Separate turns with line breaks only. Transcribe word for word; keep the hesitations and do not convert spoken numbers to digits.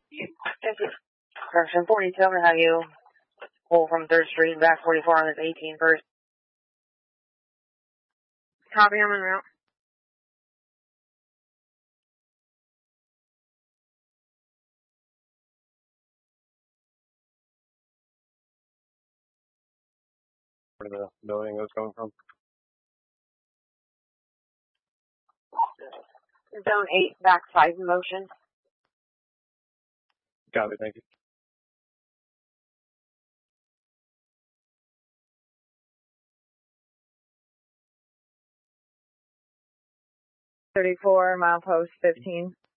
Correction forty-two, I'm going to have you pull from third Street and back forty-four on this eighteen first. Copy, I'm en route.
Where the building was coming from?
Zone eight, back five in motion.
Copy, thank you.
thirty-four, mile post fifteen.